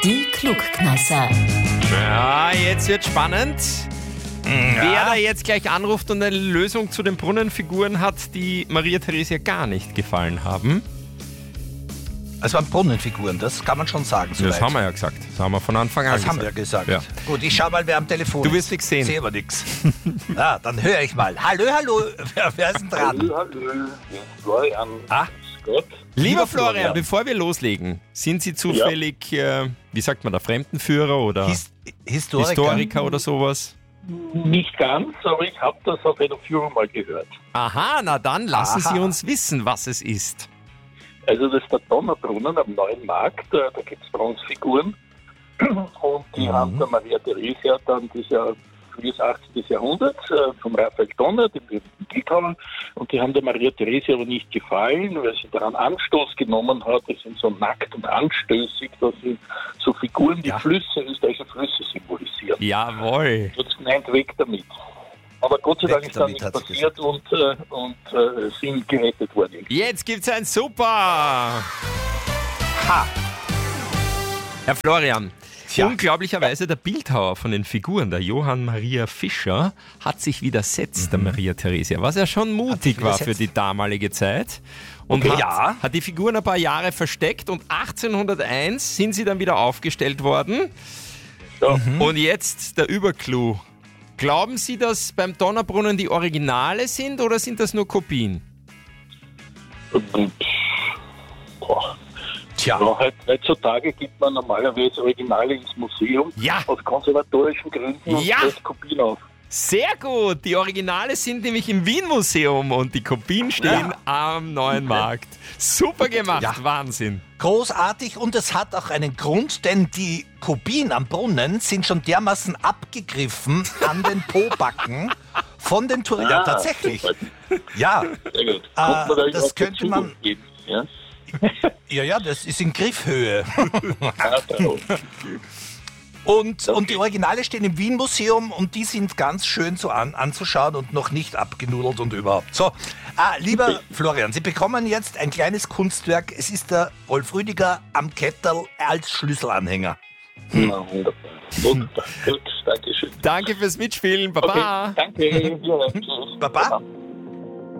Die Klugkneisser. Ja, jetzt wird spannend. Wer da jetzt gleich anruft und eine Lösung zu den Brunnenfiguren hat, die Maria Theresia gar nicht gefallen haben. Es waren Brunnenfiguren, das kann man schon sagen. Das haben wir ja gesagt. Das haben wir von Anfang an Das gesagt. haben wir gesagt. Ja. Gut, ich schau mal, wer am Telefon Du ist. wirst nichts sehen. Ich sehe aber nichts. Ja, dann höre ich mal. Hallo, wer ist denn dran? Hallo, Florian. Ah. Gott. Lieber Florian. Florian, bevor wir loslegen, sind Sie zufällig, wie sagt man da, Fremdenführer oder Historiker oder sowas? Nicht ganz, aber ich habe das auf einer Führung mal gehört. Aha, na dann lassen Sie uns wissen, was es ist. Also das ist der Donnerbrunnen am Neuen Markt, da gibt es Bronzefiguren und die haben der Maria Theresia dann das Jahr frühes 18. Jahrhundert vom Raphael Donner, dem berühmten Bildhauer, und die haben der Maria Theresia aber nicht gefallen, weil sie daran Anstoß genommen hat. Die sind so nackt und anstößig, dass sie so Figuren, die Flüsse, österreichische Flüsse symbolisieren. Jawohl. Jetzt meint weg damit. Aber Gott sei Dank Weg ist da damit, nichts hat's passiert und sind gerettet worden. Jetzt gibt's ein Super! Ha! Herr Florian, unglaublicherweise der Bildhauer von den Figuren, der Johann Maria Fischer, hat sich widersetzt, der Maria Theresia, was ja schon mutig war für die damalige Zeit. Und hat die Figuren ein paar Jahre versteckt und 1801 sind sie dann wieder aufgestellt worden. Ja. Und jetzt der Überclou. Glauben Sie, dass beim Donnerbrunnen die Originale sind oder sind das nur Kopien? Boah. Tja. Ja, heutzutage gibt man normalerweise Originale ins Museum Ja. aus konservatorischen Gründen und Ja. stellt Kopien auf. Sehr gut, die Originale sind nämlich im Wien-Museum und die Kopien stehen am Neuen Markt. Super gemacht, Ja. Wahnsinn. Großartig, und es hat auch einen Grund, denn die Kopien am Brunnen sind schon dermaßen abgegriffen an den Pobacken von den Touristen. Ja, tatsächlich. Super. Ja, Sehr gut. Ah, Kommt man da das auf die könnte man- Zukunft geben, ja? ja, das ist in Griffhöhe. Ja, bravo. Und die Originale stehen im Wien-Museum und die sind ganz schön so anzuschauen und noch nicht abgenudelt und überhaupt. So, lieber Florian, Sie bekommen jetzt ein kleines Kunstwerk. Es ist der Rolf Rüdiger am Kettel als Schlüsselanhänger. Na, wunderbar. Gut, danke schön. Danke fürs Mitspielen, Baba. Okay, danke. Ja, tschüss. Baba.